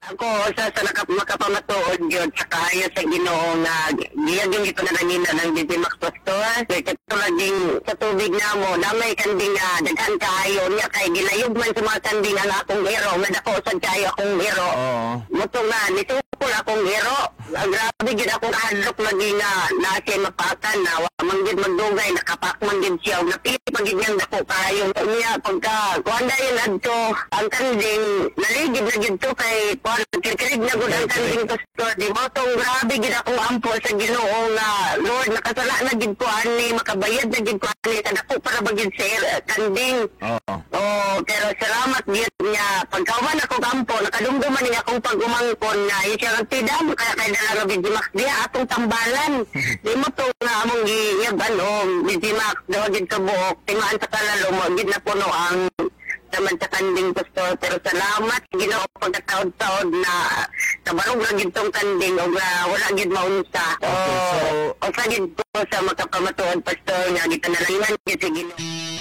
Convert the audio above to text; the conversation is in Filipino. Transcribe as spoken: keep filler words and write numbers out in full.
Ako sa sa nakap makapamatuod yun sa kaya sa Ginoo nga giyag yung ito na nangina ng Digimax Pastor. Kaya ito laging sa tubig na mo na may kanding nga daghan kayo niya kay gilayog man sa mga kanding ang akong hero nga dako sad kayo akong hero. Oo. Mutong na nitukol akong hero. Ang grabe gid akong hadlok lagi nga na siya mapatan na wa man gid magdugay nakapak man gid siya ug napili pa gid niyang dako kayo niya pagka kuanda yun adto ang kanding naligid na gid to kay kuan kikirig na gud ang kanding pastor di mo tong grabe gid akong ampo sa Ginoo nga Lord nakasala na gid ko ani makabayad na gid ko ani sa dako para bagid sa kanding. Oo. Oh, pero salamat gid niya pagkawan ako kampo nakadumduman niya akong pag-umangkon nga siya ang tidam kaya kay dala nga Digimax diya atong tambalan. Di mo to nga among giyab ano Digimax daw gid ka buok timaan sa kalalo mo gid na puno ang naman sa kanding pastor pero salamat Ginoo pagkataod-taod na kabarog na gid tong kanding og uh, wala gid maunsa. Okay, so o sa gid ko sa makapamatuod pastor nga gitanalangan gid sa Ginoo.